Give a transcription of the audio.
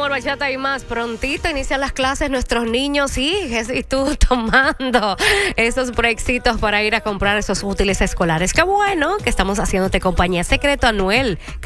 amor, bachata y más. Prontito inician las clases nuestros niños y tú tomando esos breaksitos para ir a comprar esos útiles escolares. Qué bueno que estamos haciéndote compañía. Secreto Anuel.